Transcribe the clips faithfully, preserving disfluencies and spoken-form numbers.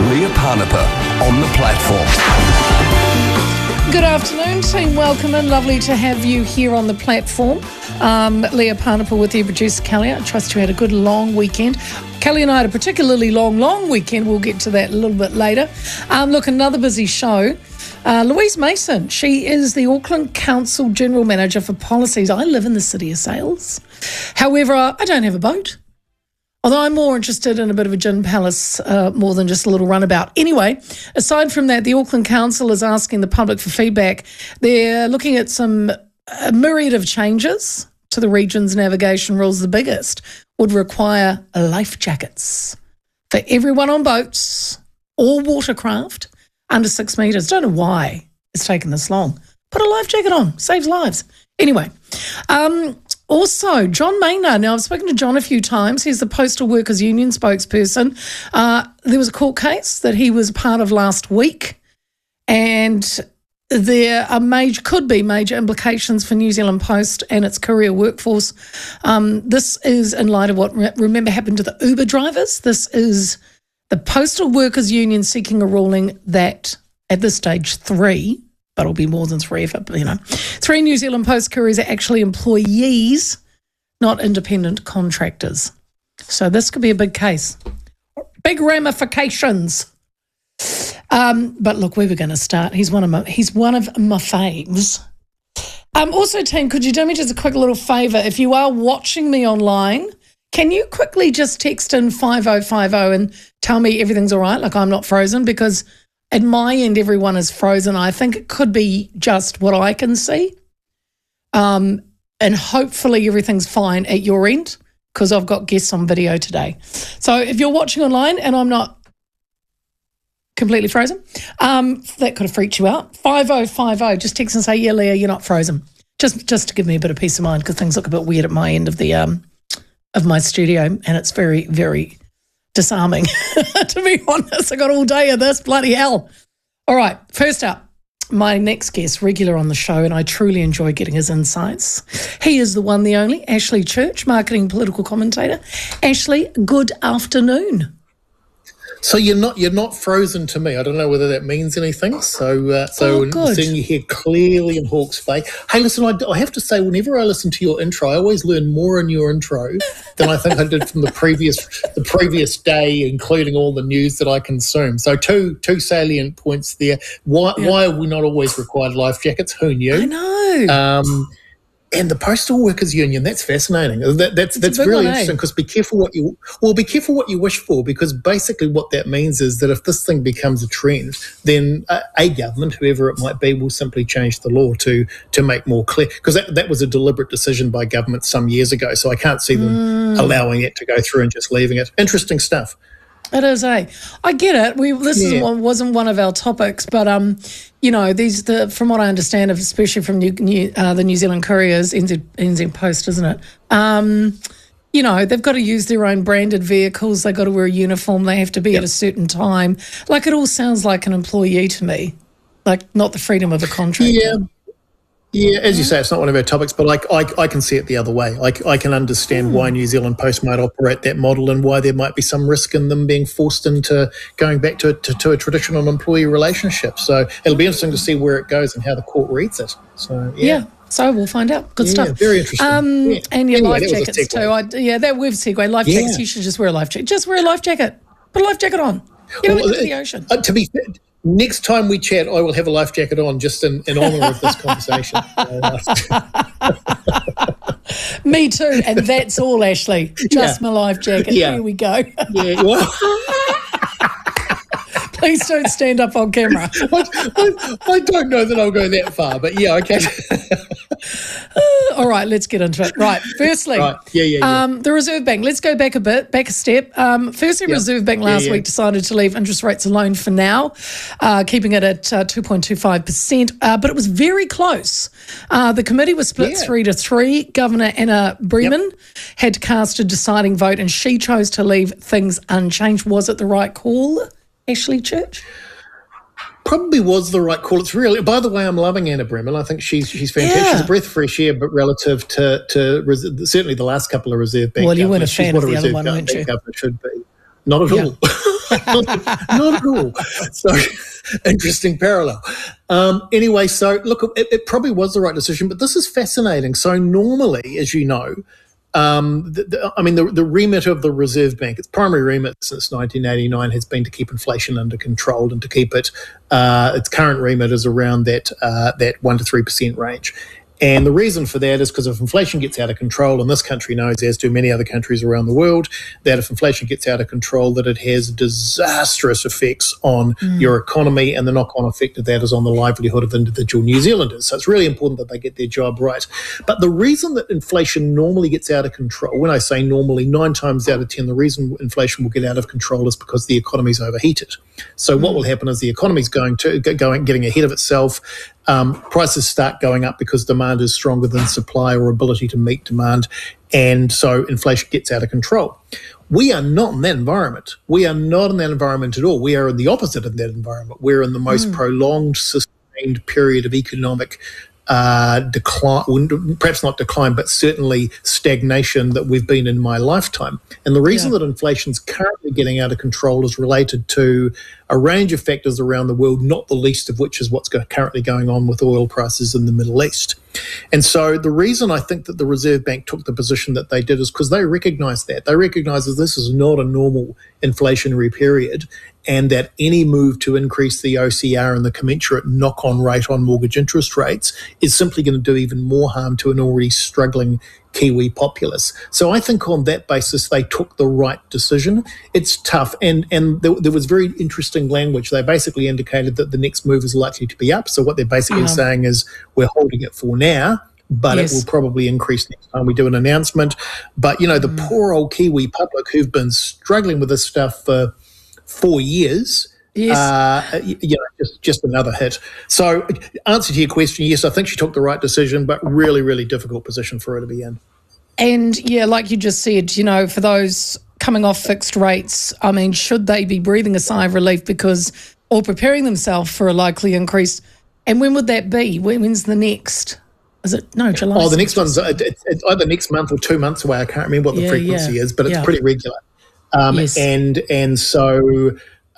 Leah Parnapa on the platform. Good afternoon, team. Welcome and lovely to have you here on the platform. Um, Leah Parnapa with your producer, Kelly. I trust you had a good long weekend. Kelly and I had a particularly long, long weekend. We'll get to that a little bit later. Um, look, another busy show. Uh, Louise Mason, she is the Auckland Council General Manager for Policies. I live in the city of Sales. However, I don't have a boat. Although I'm more interested in a bit of a gin palace uh, more than just a little runabout. Anyway, aside from that, the Auckland Council is asking the public for feedback. They're looking at some a myriad of changes to the region's navigation rules. The biggest would require life jackets for everyone on boats or watercraft under six metres. Don't know why it's taken this long. Put a life jacket on, saves lives. Anyway, um... also, John Maynard. Now, I've spoken to John a few times. He's the Postal Workers Union spokesperson. Uh, there was a court case that he was part of last week, and there are major, could be major implications for New Zealand Post and its courier workforce. Um, this is in light of what, remember, happened to the Uber drivers. This is the Postal Workers Union seeking a ruling that, at this stage, three... but it'll be more than three if it, you know. Three New Zealand Post couriers are actually employees, not independent contractors. So this could be a big case. Big ramifications. Um, but look, we were going to start. He's one of my, he's one of my faves. Um, also, team, could you do me just a quick little favour? If you are watching me online, can you quickly just text in five oh five oh and tell me everything's all right, like I'm not frozen? Because at my end, everyone is frozen. I think it could be just what I can see. Um, and hopefully everything's fine at your end because I've got guests on video today. So if you're watching online and I'm not completely frozen, um, that could have freaked you out. five oh five oh, just text and say, yeah, Leah, you're not frozen. Just just to give me a bit of peace of mind because things look a bit weird at my end of the um of my studio and it's very, very disarming, to be honest. I got all day of this, bloody hell. All right, first up, my next guest, regular on the show, and I truly enjoy getting his insights. He is the one, the only, Ashley Church, marketing political commentator. Ashley, good afternoon. So you're not you're not frozen to me. I don't know whether that means anything. So uh, so oh, seeing you here clearly in Hawke's Bay. Hey, listen, I, I have to say, whenever I listen to your intro, I always learn more in your intro than I think I did from the previous the previous day, including all the news that I consume. So two two salient points there. Why yeah. why are we not always required life jackets? Who knew? I know. Um, And the Postal Workers Union, that's fascinating. That, that's it's that's really one, interesting eh? because be careful what you well be careful what you wish for, because basically what that means is that if this thing becomes a trend, then a, a government, whoever it might be, will simply change the law to to make more clear, because that, that was a deliberate decision by government some years ago. So I can't see them mm. allowing it to go through and just leaving it. Interesting stuff. It is, eh? I get it. We this Yeah. is one, wasn't one of our topics, but um, you know, these the from what I understand, of especially from New, New, uh, the New Zealand Couriers, N Z, N Z Post, isn't it? Um, you know, they've got to use their own branded vehicles. They've got to wear a uniform. They have to be Yep. at a certain time. Like it all sounds like an employee to me, like not the freedom of a contractor. Yeah. Yeah, as you say, it's not one of our topics, but I, I, I can see it the other way. I, I can understand mm. why New Zealand Post might operate that model and why there might be some risk in them being forced into going back to, to, to a traditional employee relationship. So it'll be interesting to see where it goes and how the court reads it. So yeah. yeah. So we'll find out. Good yeah, stuff. Very interesting. Um, yeah. And your anyway, life jackets too. I, yeah, that we've segued. Life yeah. jackets. You should just wear a life jacket. Just wear a life jacket. Put a life jacket on. You know, well, into the ocean. Uh, to be fair, next time we chat, I will have a life jacket on just in, in honour of this conversation. Me too, and that's all, Ashley. Just Yeah. my life jacket. Yeah. Here we go. Yeah, well, Please don't stand up on camera. I, I, I don't know that I'll go that far, but yeah, okay. All right, let's get into it. Right, firstly, Right. Yeah, yeah, yeah. Um, the Reserve Bank. Let's go back a bit, back a step. Um, firstly, Yep. Reserve Bank Yeah, last yeah. week decided to leave interest rates alone for now, uh, keeping it at uh, two point two five percent, uh, but it was very close. Uh, the committee was split Yeah. three to three. Governor Anna Bremen Yep. had cast a deciding vote, and she chose to leave things unchanged. Was it the right call, Ashley Church? Probably was the right call. It's really, by the way, I'm loving Anna Bremen. I think she's she's fantastic. Yeah. She's a breath of fresh air, but relative to to res- certainly the last couple of Reserve Bank Well, you weren't a governors, she's fan what of the Reserve other one, Bank weren't you? governor should be. Not at Yeah. all. Not at all. So, interesting parallel. Um, anyway, so look, it, it probably was the right decision, but this is fascinating. So normally, as you know, um, the, the, I mean, the, the remit of the Reserve Bank, its primary remit since nineteen eighty-nine has been to keep inflation under control and to keep it, uh, its current remit is around that, uh, that one to three percent range. And the reason for that is because if inflation gets out of control, and this country knows, as do many other countries around the world, that if inflation gets out of control, that it has disastrous effects on mm. your economy, and the knock-on effect of that is on the livelihood of individual New Zealanders. So it's really important that they get their job right. But the reason that inflation normally gets out of control, when I say normally, nine times out of ten, the reason inflation will get out of control is because the economy's overheated. So mm. what will happen is the economy's going to going getting ahead of itself. Um, prices start going up because demand is stronger than supply or ability to meet demand, and so inflation gets out of control. We are not in that environment. We are not in that environment at all. We are in the opposite of that environment. We're in the most mm. prolonged, sustained period of economic uh, decline, perhaps not decline, but certainly stagnation that we've been in my lifetime. And the reason yeah. that inflation's currently getting out of control is related to a range of factors around the world, not the least of which is what's go- currently going on with oil prices in the Middle East. And so the reason I think that the Reserve Bank took the position that they did is because they recognise that. They recognise that this is not a normal inflationary period, and that any move to increase the O C R and the commensurate knock-on rate on mortgage interest rates is simply going to do even more harm to an already struggling Kiwi populace. So I think on that basis they took the right decision. It's tough, and and there, there was very interesting language. They basically indicated that the next move is likely to be up. So what they're basically uh-huh. saying is we're holding it for now, but yes. it will probably increase next time we do an announcement. But, you know, the mm. poor old Kiwi public who've been struggling with this stuff for four years, yes. uh, you know, just, just another hit. So answer to your question, yes, I think she took the right decision, but really, really difficult position for her to be in. And, yeah, like you just said, you know, for those coming off fixed rates, I mean, should they be breathing a sigh of relief because, or preparing themselves for a likely increase? And when would that be? When, when's the next? Is it, no, July? Oh, the next one's it's, it's either next month or two months away. I can't remember what the yeah, frequency yeah, is, but it's yeah. pretty regular. Um, yes. And and so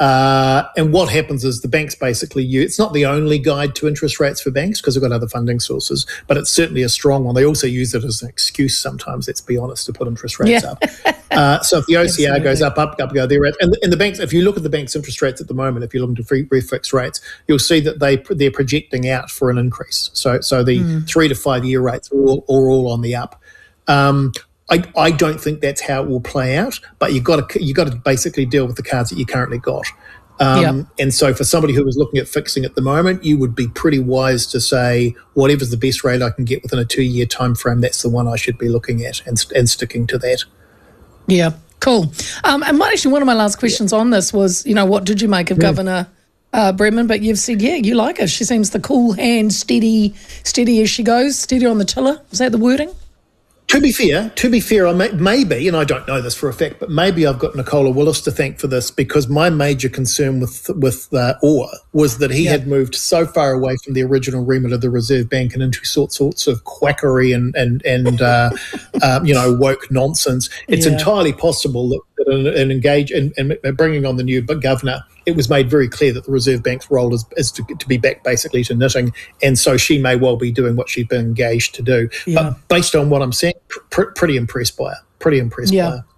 uh, and what happens is the banks basically use, it's not the only guide to interest rates for banks because they've got other funding sources, but it's certainly a strong one. They also use it as an excuse sometimes, let's be honest, to put interest rates yeah. up. Uh, so if the O C R Absolutely. goes up, up, up, go there. And, and the banks, if you look at the banks' interest rates at the moment, if you're looking to free, free fixed rates, you'll see that they they're projecting out for an increase. So so the mm. three to five year rates are all are all on the up. Um, I, I don't think that's how it will play out, but you've got to you got to basically deal with the cards that you currently got. Um, yep. And so for somebody who was looking at fixing at the moment, you would be pretty wise to say, whatever's the best rate I can get within a two-year time frame, that's the one I should be looking at and, and sticking to that. Yeah, cool. Um, and my, actually one of my last questions yeah. on this was, you know, what did you make of mm. Governor uh, Brennan? But you've said, yeah, you like her. She seems the cool hand, steady, steady as she goes, steady on the tiller. Is that the wording? To be fair, to be fair, I may, maybe, and I don't know this for a fact, but maybe I've got Nicola Willis to thank for this, because my major concern with with uh, Orr was that he yeah. had moved so far away from the original remit of the Reserve Bank and into sorts sorts of quackery and and and uh, um, you know woke nonsense. It's yeah. entirely possible that, that an, an engage and in, in bringing on the new governor, it was made very clear that the Reserve Bank's role is, is to, to be back basically to knitting, and so she may well be doing what she's been engaged to do. Yeah. But based on what I'm seeing, pr- pretty impressed by her. Pretty impressed yeah. by her.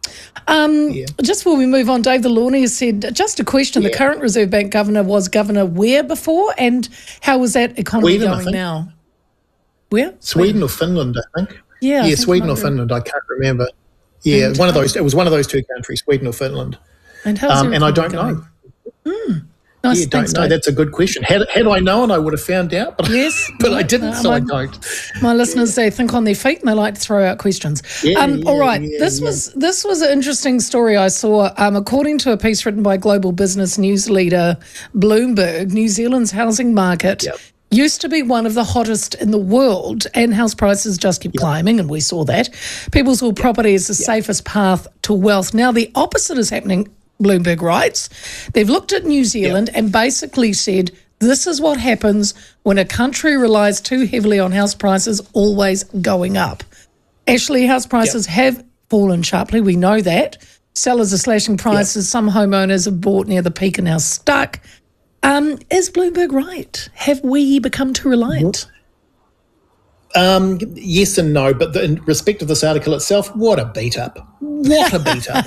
Um, yeah. Just before we move on, Dave Delaunay has said, just a question, yeah. the current Reserve Bank governor was Governor where before, and how was that economy Sweden, going now? Where? Sweden, Sweden or Finland, I think. Yeah, yeah, think Sweden or Finland, I can't remember. Yeah, and one of those. It was one of those two countries, Sweden or Finland. And how's um, and I don't going? know. Mm. Nice, yeah, thanks, don't know. Dave. That's a good question. Had, had I known, I would have found out. But, yes, but yeah, I didn't, uh, so my, I don't. My listeners, they think on their feet and they like to throw out questions. Yeah, um, yeah, all right, yeah, this yeah. was this was an interesting story I saw. Um, according to a piece written by global business news leader Bloomberg, New Zealand's housing market Yep. used to be one of the hottest in the world, and house prices just keep yep. climbing, and we saw that. People saw property as the yep. safest path to wealth. Now the opposite is happening, Bloomberg writes. They've looked at New Zealand yep. and basically said, this is what happens when a country relies too heavily on house prices always going up. Actually, house prices yep. have fallen sharply. We know that. Sellers are slashing prices. Yep. Some homeowners have bought near the peak and now stuck. Um, is Bloomberg right? Have we become too reliant? Um, yes and no, but the, in respect of this article itself, what a beat up. What a beat up.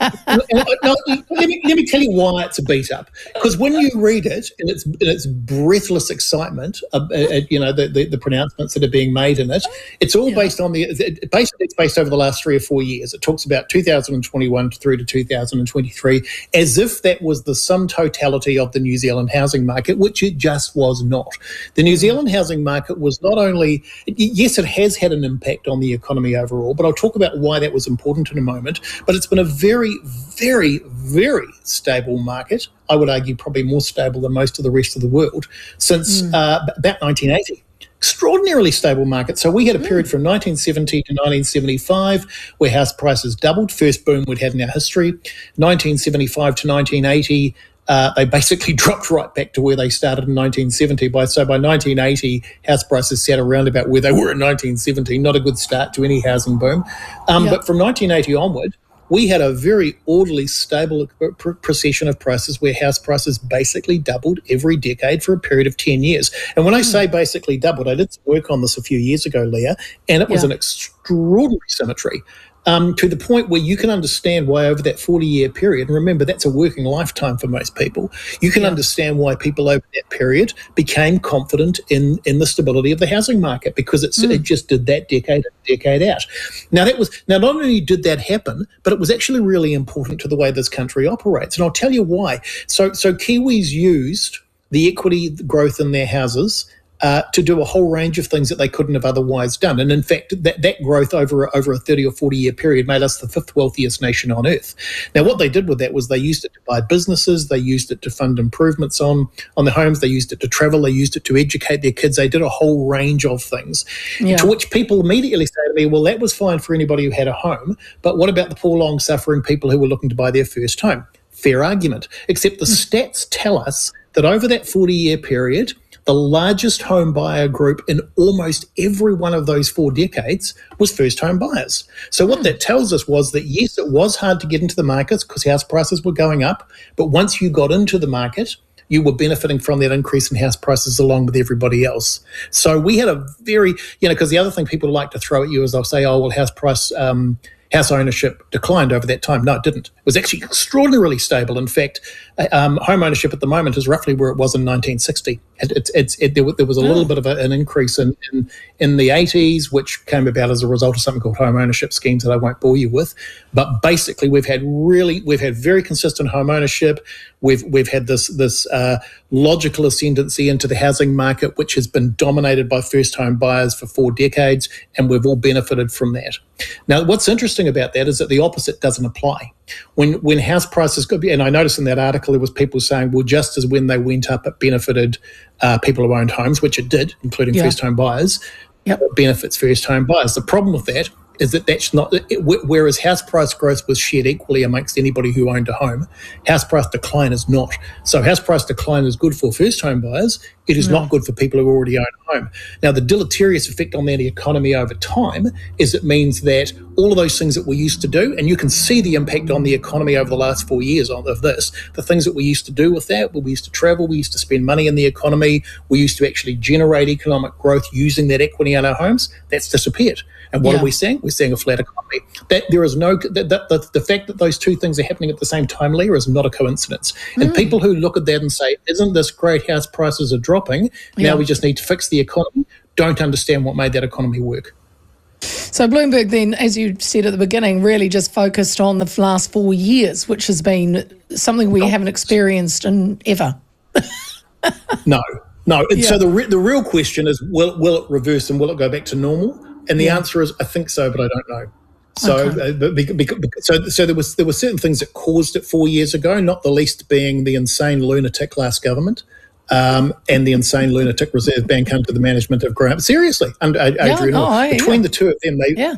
no, let, me, let me tell you why it's a beat up. Because when you read it in its, in its breathless excitement, uh, uh, you know, the, the, the pronouncements that are being made in it, it's all yeah. based on the, it, basically it's based over the last three or four years. It talks about two thousand twenty-one through to two thousand twenty-three as if that was the sum totality of the New Zealand housing market, which it just was not. The New Zealand housing market was not only, yes, it has had an impact on the economy overall, but I'll talk about why that was important in a moment. But it's been a very, very, very stable market. I would argue probably more stable than most of the rest of the world since mm. uh, about nineteen eighty. Extraordinarily stable market. So we had a period mm. from nineteen seventy to nineteen seventy-five where house prices doubled, first boom we'd had in our history. nineteen seventy-five to nineteen eighty, Uh, they basically dropped right back to where they started in nineteen seventy. By so by nineteen eighty, house prices sat around about where they were in nineteen seventy. Not a good start to any housing boom. Um, yep. But from nineteen eighty onward, we had a very orderly, stable pr- procession of prices where house prices basically doubled every decade for a period of ten years. And when I mm. say basically doubled, I did some work on this a few years ago, Leah, and it was yeah. an extraordinary symmetry. Um, to the point where you can understand why over that forty-year period, and remember that's a working lifetime for most people, you can yeah. understand why people over that period became confident in, in the stability of the housing market because it's, mm. it just did that decade in, decade out. Now that was now not only did that happen, but it was actually really important to the way this country operates, and I'll tell you why. So, so Kiwis used the equity growth in their houses Uh, to do a whole range of things that they couldn't have otherwise done. And in fact, that, that growth over, over a thirty or forty year period made us the fifth wealthiest nation on earth. Now, what they did with that was they used it to buy businesses, they used it to fund improvements on, on the homes, they used it to travel, they used it to educate their kids, they did a whole range of things. Yeah. To which people immediately say to me, well, that was fine for anybody who had a home, but what about the poor, long-suffering people who were looking to buy their first home? Fair argument, except the mm. stats tell us that over that forty-year period, the largest home buyer group in almost every one of those four decades was first home buyers. So what mm. that tells us was that, yes, it was hard to get into the markets because house prices were going up, but once you got into the market, you were benefiting from that increase in house prices along with everybody else. So we had a very, you know, because the other thing people like to throw at you is they'll say, oh, well, house price, um, house ownership declined over that time. No, it didn't. It was actually extraordinarily stable. In fact, um, home ownership at the moment is roughly where it was in nineteen sixty. It, it, it's, it, there, there was a little oh. bit of a, an increase in, in, in the eighties, which came about as a result of something called home ownership schemes that I won't bore you with. But basically, we've had really, we've had very consistent home ownership. We've we've had this this uh, logical ascendancy into the housing market, which has been dominated by first home buyers for four decades, and we've all benefited from that. Now, what's interesting about that is that the opposite doesn't apply. When when house prices go, and I noticed in that article there was people saying, well, just as when they went up, it benefited uh, people who owned homes, which it did, including yeah. first home buyers. Yep. It benefits first home buyers. The problem with that is that that's not, it, whereas house price growth was shared equally amongst anybody who owned a home, house price decline is not. So house price decline is good for first home buyers. It is no. not good for people who already own a home. Now, the deleterious effect on the economy over time is it means that all of those things that we used to do, and you can see the impact on the economy over the last four years of this, the things that we used to do with that, we used to travel, we used to spend money in the economy, we used to actually generate economic growth using that equity in our homes, that's disappeared. And what yeah. are we seeing? We're seeing a flat economy. That there is no that, that, the, the fact that those two things are happening at the same time, Leah, is not a coincidence. Mm. And people who look at that and say, "Isn't this great? House prices are dropping. Yeah. Now we just need to fix the economy," don't understand what made that economy work. So Bloomberg then, as you said at the beginning, really just focused on the last four years, which has been something we no. haven't experienced in ever. no, no. Yeah. So the re- the real question is, will will it reverse and will it go back to normal? And the yeah. answer is, I think so, but I don't know. So, okay. uh, but because, because, so, so there was there were certain things that caused it four years ago. Not the least being the insane lunatic last government, um, and the insane lunatic Reserve Bank under the management of Graham. Seriously, under Adrian, yeah, no, I, between yeah. the two of them, they yeah.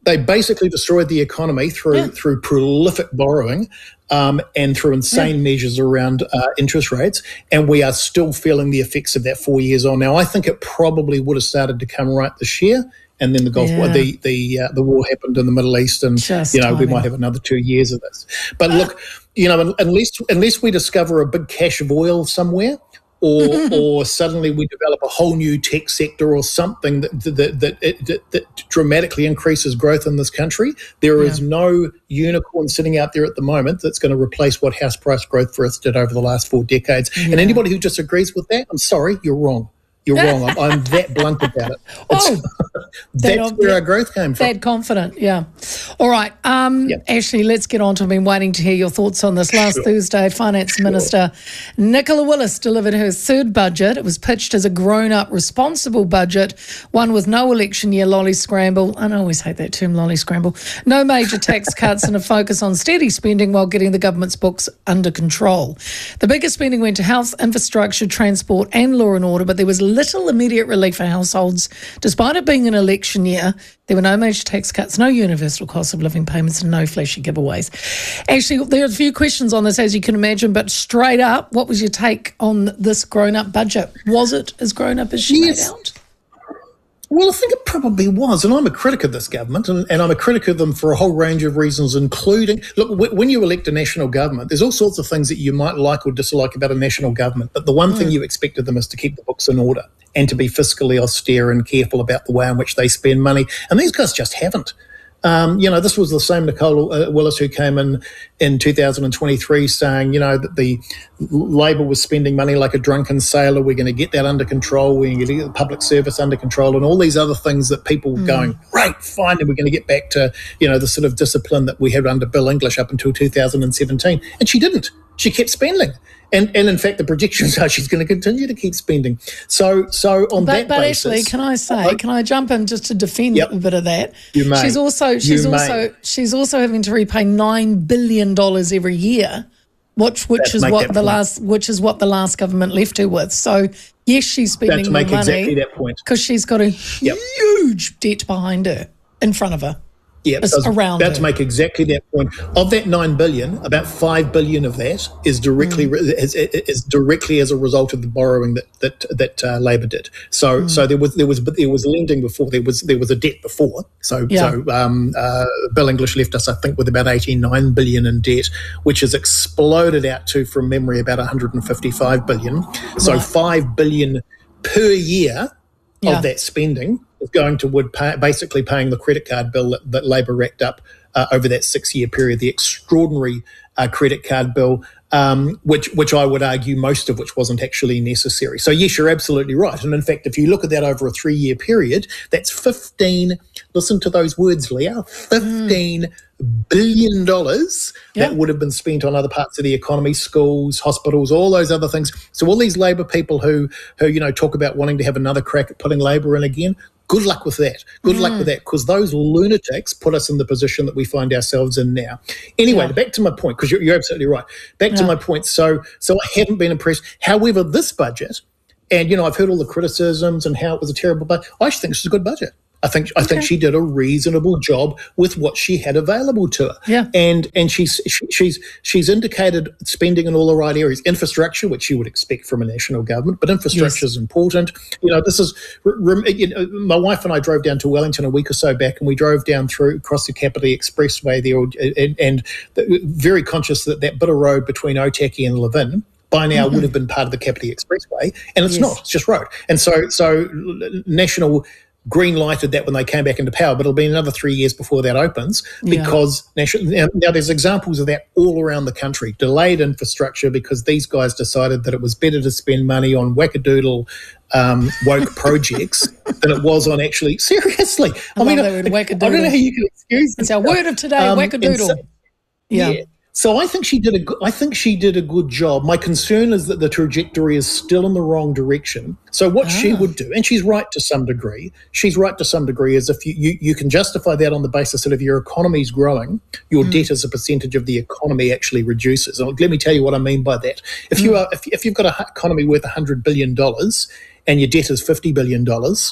They basically destroyed the economy through Yeah. through prolific borrowing um, and through insane yeah. measures around uh, interest rates, and we are still feeling the effects of that four years on. Now, I think it probably would have started to come right this year, and then the Gulf yeah. War, the the uh, the war happened in the Middle East, and Just you know timing. we might have another two years of this. But look, you know, unless unless we discover a big cache of oil somewhere, or or suddenly we develop a whole new tech sector or something that that that, that, that dramatically increases growth in this country, there is Yeah. no unicorn sitting out there at the moment that's going to replace what house price growth for us did over the last four decades. Yeah. And anybody who disagrees with that, I'm sorry, you're wrong. You're wrong. I'm, I'm that blunt about it. Oh, that's that, where that, our growth came from. That confident, yeah. All right, um, Yep. Ashley, let's get on to. I've been waiting to hear your thoughts on this. Last Sure. Thursday, Finance Sure. Minister Nicola Willis delivered her third budget. It was pitched as a grown-up, responsible budget, one with no election year lolly scramble. I always hate that term, lolly scramble. No major tax cuts and a focus on steady spending while getting the government's books under control. The biggest spending went to health, infrastructure, transport and law and order, but there was little immediate relief for households. Despite it being an election year, there were no major tax cuts, no universal cost of living payments and no flashy giveaways. Actually, there are a few questions on this, as you can imagine, but straight up, what was your take on this grown-up budget? Was it as grown-up as she Yes. made out? Well, I think it probably was, and I'm a critic of this government, and, and I'm a critic of them for a whole range of reasons, including, look, w- when you elect a national government, there's all sorts of things that you might like or dislike about a national government, but the one mm. thing you expect of them is to keep the books in order and to be fiscally austere and careful about the way in which they spend money, and these guys just haven't. Um, you know, this was the same Nicola uh, Willis who came in in two thousand twenty-three saying, you know, that the Labor was spending money like a drunken sailor. We're going to get that under control. We're going to get the public service under control and all these other things that people were mm. going, great, fine, and we're going to get back to, you know, the sort of discipline that we had under Bill English up until two thousand seventeen. And she didn't. She kept spending. And and in fact, the predictions are she's going to continue to keep spending. So so on but, that but basis, actually, can I say, I, can I jump in just to defend yep, a bit of that? You may. She's also she's you also may. she's also having to repay nine billion dollars every year, which which That's is what the point. last which is what the last government left her with. So yes, she's spending That's more make money exactly that point because she's got a yep. huge debt behind her in front of her. Yeah, It's around about her. to make exactly that point. Of that nine billion, about five billion of that is directly mm. is, is directly as a result of the borrowing that that that uh, Labor did. So mm. so there was there was there was lending before, there was there was a debt before. So yeah. so um, uh, Bill English left us, I think, with about eighty-nine billion in debt, which has exploded out to, from memory, about one hundred fifty-five billion. So right. five billion per year yeah. of that spending is going toward pay, basically paying the credit card bill that, that Labor racked up uh, over that six-year period, the extraordinary uh, credit card bill, um, which which I would argue most of which wasn't actually necessary. So yes, you're absolutely right. And in fact, if you look at that over a three-year period, that's fifteen, listen to those words, Leah, fifteen mm. billion dollars yep. that would have been spent on other parts of the economy, schools, hospitals, all those other things. So all these Labor people who, who you know, talk about wanting to have another crack at putting Labor in again, good luck with that. Good mm. luck with that, because those lunatics put us in the position that we find ourselves in now. Anyway, yeah. back to my point, because you're, you're absolutely right. Back yeah. to my point. So, so I haven't been impressed. However, this budget, and, you know, I've heard all the criticisms and how it was a terrible budget. I actually think this is a good budget. I think I okay. think she did a reasonable job with what she had available to her. Yeah. And and she's she, she's she's indicated spending in all the right areas. Infrastructure, which you would expect from a national government, but infrastructure yes. is important. You know, this is you know, my wife and I drove down to Wellington a week or so back, and we drove down through across the Kapiti Expressway there, and, and very conscious that that bit of road between Otaki and Levin by now mm-hmm. would have been part of the Kapiti Expressway, and it's yes. not. It's just road. And so so national green lighted that when they came back into power, but it'll be another three years before that opens because yeah. now, now there's examples of that all around the country. Delayed infrastructure because these guys decided that it was better to spend money on wackadoodle um, woke projects than it was on actually, seriously. I, I mean, I, I don't know how you can excuse It's our word of today, um, wackadoodle. So, yeah. yeah. So I think she did a. I think she did a good job. My concern is that the trajectory is still in the wrong direction. So what ah. she would do, and she's right to some degree. She's right to some degree, is if you, you, you can justify that on the basis that if your economy's growing, your mm. debt as a percentage of the economy actually reduces. And let me tell you what I mean by that. If mm. you are, if, if you've got an economy worth a hundred billion dollars and your debt is fifty billion dollars,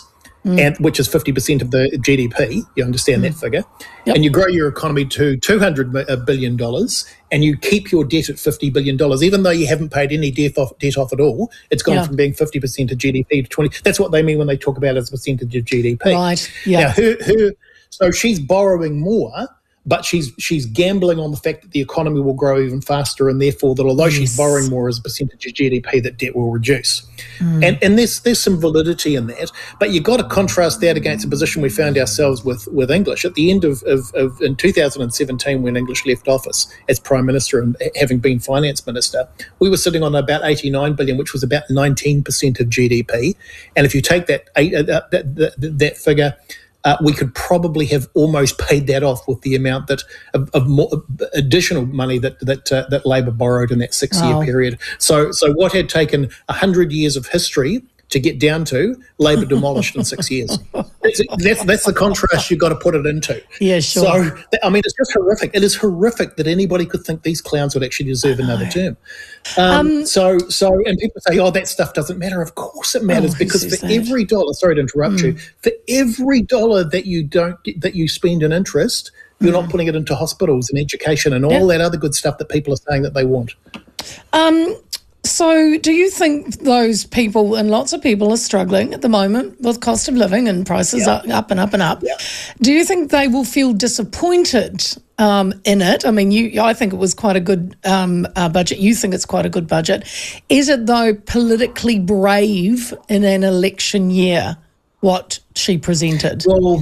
mm. and which is fifty percent of the G D P. You understand mm. that figure? Yep. And you grow your economy to two hundred billion dollars and you keep your debt at fifty billion dollars, even though you haven't paid any debt off, debt off at all. It's gone yeah. from being fifty percent of G D P to twenty. That's what they mean when they talk about it as a percentage of G D P. Right, yeah. Now, her, her, so she's borrowing more, but she's she's gambling on the fact that the economy will grow even faster, and therefore that although yes. she's borrowing more as a percentage of G D P, that debt will reduce. Mm. And and there's there's some validity in that, but you've got to contrast that against the position we found ourselves with with English at the end of, of, of in two thousand seventeen when English left office as Prime Minister and having been Finance Minister. We were sitting on about eighty-nine billion, which was about nineteen percent of G D P. And if you take that eight, uh, that, that, that figure, Uh, we could probably have almost paid that off with the amount that of, of more additional money that that uh, that Labor borrowed in that six-year wow. period. So, so what had taken a hundred years of history to get down to, Labor demolished in six years. That's, that's, that's the contrast you've got to put it into. Yeah, sure. So, I mean, it's just horrific. It is horrific that anybody could think these clowns would actually deserve another term. Um, um, so, so, and people say, oh, that stuff doesn't matter. Of course it matters oh, because for that? every dollar, sorry to interrupt mm. you, for every dollar that you don't, that you spend in interest, you're mm. not putting it into hospitals and education and all yep. that other good stuff that people are saying that they want. Um. So do you think those people, and lots of people are struggling at the moment with cost of living and prices yeah. are up and up and up, yeah. do you think they will feel disappointed um, in it? I mean, you, I think it was quite a good um, uh, budget. You think it's quite a good budget. Is it, though, politically brave in an election year, what she presented? Well,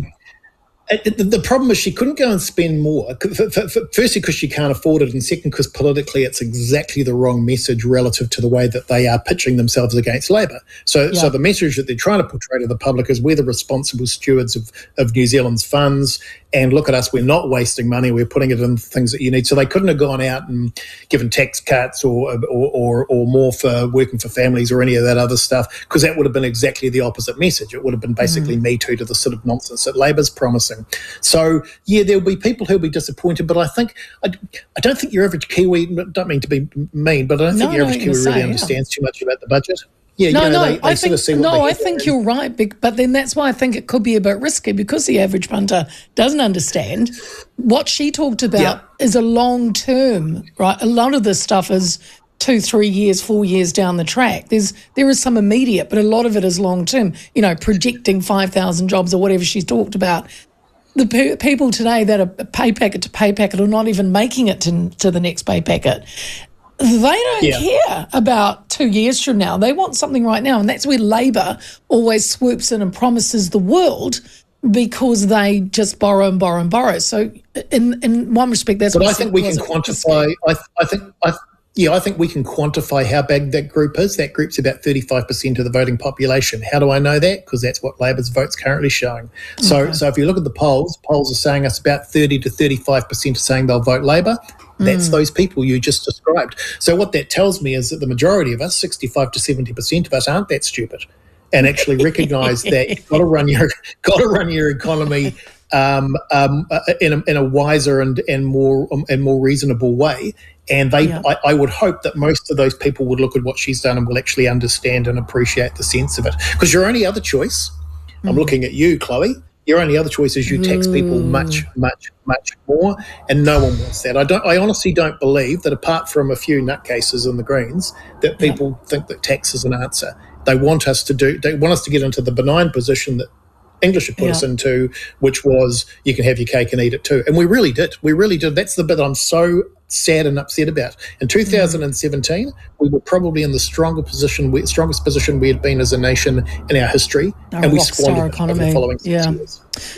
the problem is she couldn't go and spend more, firstly because she can't afford it, and second because politically it's exactly the wrong message relative to the way that they are pitching themselves against Labor. So yeah. so the message that they're trying to portray to the public is we're the responsible stewards of, of New Zealand's funds, and look at us, we're not wasting money, we're putting it in things that you need. So they couldn't have gone out and given tax cuts or or, or, or more for working for families or any of that other stuff, because that would have been exactly the opposite message. It would have been basically mm. Me Too to the sort of nonsense that Labor's promising. So, yeah, there'll be people who'll be disappointed, but I think, I, I don't think your average Kiwi, don't mean to be mean, but I don't no, think your average no, Kiwi say, really yeah. understands too much about the budget. Yeah, no, you know, no, they, they I sort think, of see what no, they I think and, you're right, but then that's why I think it could be a bit risky, because the average punter doesn't understand. What she talked about yeah. is a long term, right? A lot of this stuff is two, three years, four years down the track. There's there is some immediate, but a lot of it is long term. You know, projecting five thousand jobs or whatever she's talked about. The pe- people today that are pay packet to pay packet are not even making it to, to the next pay packet. They don't yeah. care about two years from now. They want something right now, and that's where Labor always swoops in and promises the world, because they just borrow and borrow and borrow. So in in one respect, that's but what I think we can quantify. I, I think I. Yeah, I think we can quantify how big that group is. That group's about thirty-five percent of the voting population. How do I know that? Because that's what Labor's vote's currently showing. So okay. so if you look at the polls, polls are saying us about thirty to thirty-five percent are saying they'll vote Labor. That's mm. those people you just described. So what that tells me is that the majority of us, sixty-five to seventy percent of us, aren't that stupid and actually recognise that you've got to run your, got to run your economy um, um, in, a, in a wiser and, and more um, and more reasonable way. And they, yeah. I, I would hope that most of those people would look at what she's done and will actually understand and appreciate the sense of it. Because your only other choice, mm. I'm looking at you, Chloe, your only other choice is you tax mm. people much, much, much more, and no one wants that. I don't. I honestly don't believe that, apart from a few nutcases in the Greens, that people yeah. think that tax is an answer. They want us to do. They want us to get into the benign position that English had put yeah. us into, which was you can have your cake and eat it too. And we really did. We really did. That's the bit I'm so sad and upset about. In two thousand seventeen, mm. we were probably in the stronger position, we, strongest position we had been as a nation in our history, our and we squandered it over the following six yeah. years.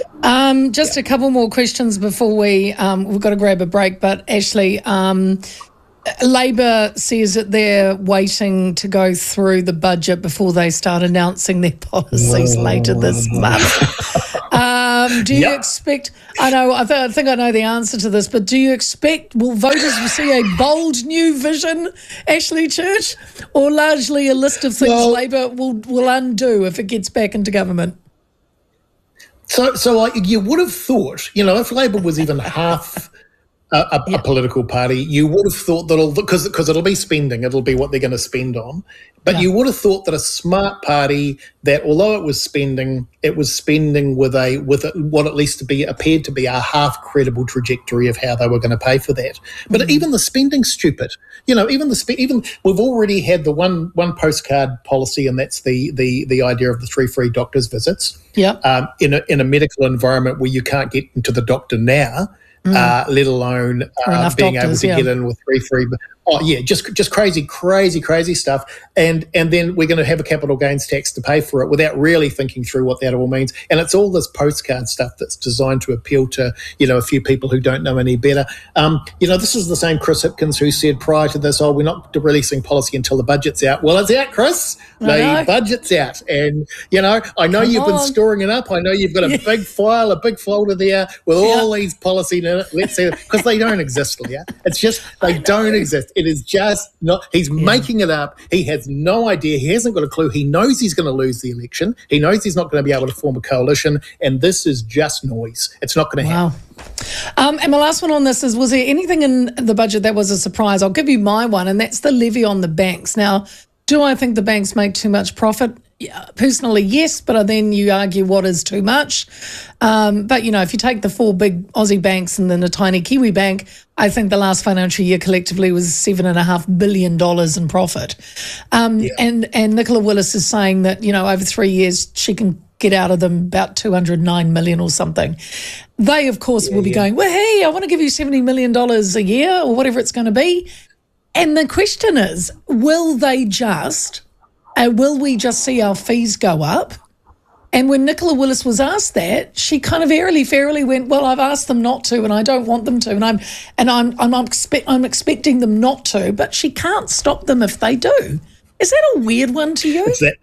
Um, just yeah. a couple more questions before we, um, we've got to grab a break, but Ashley, um, Labor says that they're waiting to go through the budget before they start announcing their policies later this month. Um, do you yep. expect, I know, I, th- I think I know the answer to this, but do you expect, will voters see a bold new vision, Ashley Church, or largely a list of things well, Labor will, will undo if it gets back into government? So, so I, you would have thought, you know, if Labor was even half a, a, Yeah. a political party, you would have thought that, because because it'll be spending, it'll be what they're going to spend on. But Yeah. you would have thought that a smart party that, although it was spending, it was spending with a with a, what at least to be appeared to be a half credible trajectory of how they were going to pay for that. But Mm-hmm. even the spending's stupid. You know, even the spe- even we've already had the one one postcard policy, and that's the the the idea of the three free doctors visits. Yeah. Um, in a in a medical environment where you can't get into the doctor now. Uh, let alone Or uh, enough being doctors, able to yeah. get in with three free. Oh yeah, just just crazy, crazy, crazy stuff. And and then we're going to have a capital gains tax to pay for it without really thinking through what that all means. And it's all this postcard stuff that's designed to appeal to, you know, a few people who don't know any better. Um, you know, this is the same Chris Hipkins who said prior to this, oh, we're not releasing policy until the budget's out. Well, it's out, Chris. I The know. budget's out. And, you know, I know Come you've been on. storing it up. I know you've got a big file, a big folder there with all these policies in it. Let's see, because they don't exist, Leah. It's just, they don't exist. It is just not, he's making it up. He has no idea. He hasn't got a clue. He knows he's going to lose the election. He knows he's not going to be able to form a coalition. And this is just noise. It's not going to happen. Wow. Um, and my last one on this is, was there anything in the budget that was a surprise? I'll give you my one, and that's the levy on the banks. Now, do I think the banks make too much profit? Yeah, personally, yes, but then you argue what is too much. Um, but, you know, if you take the four big Aussie banks and then a tiny Kiwi bank, I think the last financial year collectively was seven and a half billion dollars in profit. Um, Yeah. And and Nicola Willis is saying that, you know, over three years she can get out of them about two hundred nine million or something. They, of course, will be yeah. going, well, hey, I want to give you seventy million dollars a year or whatever it's going to be. And the question is, will they just, uh, will we just see our fees go up? And when Nicola Willis was asked that, she kind of airily, fairly went, well, I've asked them not to and I don't want them to. And I'm and I'm I'm, I'm, expe- I'm expecting them not to, but she can't stop them if they do. Is that a weird one to you? It's that.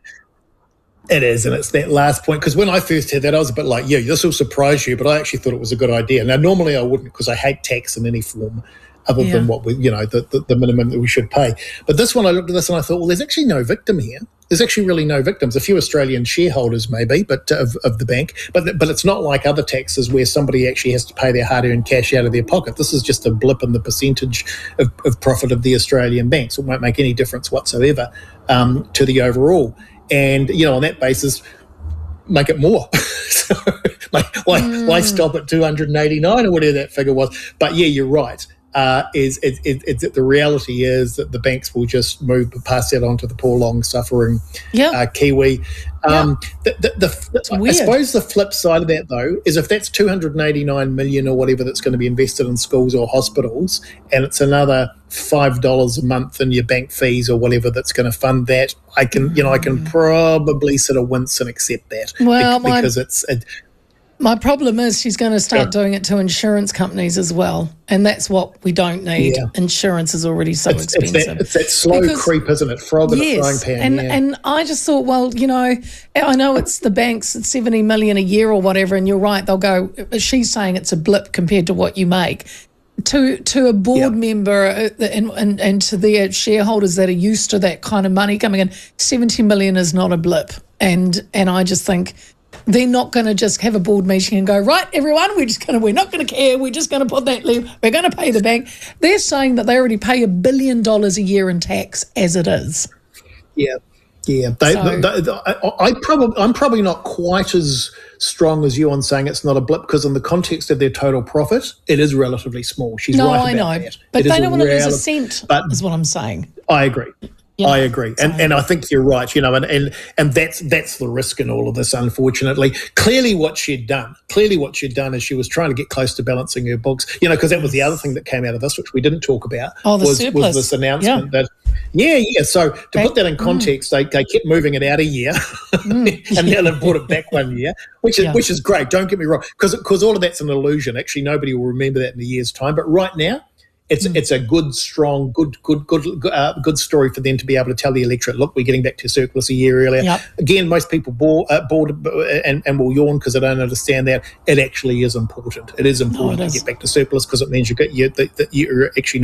It is, and it's that last point, because when I first heard that, I was a bit like, yeah, this will surprise you, but I actually thought it was a good idea. Now, normally I wouldn't, because I hate tax in any form other Yeah. than what we, you know, the, the, the minimum that we should pay. But this one, I looked at this and I thought, well, there's actually no victim here. There's actually really no victims. A few Australian shareholders maybe, but of, of the bank, but but it's not like other taxes where somebody actually has to pay their hard-earned cash out of their pocket. This is just a blip in the percentage of, of profit of the Australian banks. It won't make any difference whatsoever um, to the overall. And, you know, on that basis, make it more. So, like, why, Mm. why stop at two hundred eighty-nine or whatever that figure was? But yeah, you're right. Uh, is it, it, it's the reality is that the banks will just move pass that on to the poor, long-suffering Yeah. uh, Kiwi. Um, the, the, the, I weird. suppose the flip side of that, though, is if that's two hundred eighty-nine million or whatever that's going to be invested in schools or hospitals, and it's another five dollars a month in your bank fees or whatever that's going to fund that, I can, you know, I can probably sort of wince and accept that. Well, bec- my- because it's it, My problem is she's going to start Yeah. doing it to insurance companies as well. And that's what we don't need. Yeah. Insurance is already so it's, it's expensive. that it's that slow Because- creep, isn't it? Frog in a frying Yes, pan. and yeah. and I just thought, well, you know, I know it's the banks, it's seventy million a year or whatever, and you're right. They'll go. She's saying it's a blip compared to what you make. To to a board Yeah. member uh, and, and and to their shareholders that are used to that kind of money coming in, seventy million is not a blip. And and I just think they're not going to just have a board meeting and go, right, everyone, we're just going to, we're not going to care. We're just going to put that leave. We're going to pay the bank. They're saying that they already pay a billion dollars a year in tax as it is. Yeah, yeah. They, So- they, they, I, I probably, I'm probably not quite as strong as you on saying it's not a blip, because in the context of their total profit, it is relatively small. She's No, right I about know. that. But It is they don't want to lose a rel- cent, but- is what I'm saying. I agree. You know, I agree, and and I think you're right. You know, and, and and that's that's the risk in all of this. Unfortunately, clearly what she'd done, clearly what she'd done is she was trying to get close to balancing her books. You know, because that was the other thing that came out of this, which we didn't talk about. Oh, the was, surplus. was this announcement that. Yeah, yeah. So to Okay. put that in context, they, they kept moving it out a year, and now they've brought it back one year, which is Yeah. which is great. Don't get me wrong, because because all of that's an illusion. Actually, nobody will remember that in a year's time. But right now, it's Mm. it's a good, strong, good, good, good, uh, good story for them to be able to tell the electorate, look, we're getting back to surplus a year earlier. Yep. Again, most people bore, uh, bored and, and will yawn because they don't understand that. It actually is important. It is important it to is. get back to surplus, because it means you get you that, that you're actually